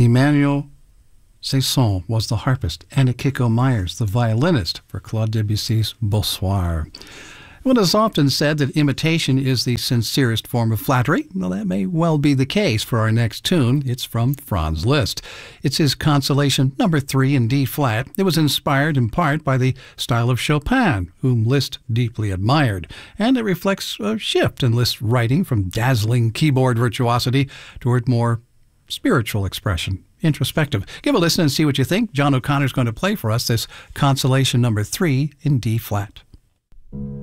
Emmanuel Saison was the harpist, and Akiko Myers, the violinist, for Claude Debussy's Bonsoir. Well, it is often said that imitation is the sincerest form of flattery. Well, that may well be the case for our next tune. It's from Franz Liszt. It's his Consolation No. 3 in D-flat. It was inspired in part by the style of Chopin, whom Liszt deeply admired, and it reflects a shift in Liszt's writing from dazzling keyboard virtuosity toward more spiritual expression, introspective. Give a listen and see what you think. John O'Connor's going to play for us this Consolation No. 3 in D-flat.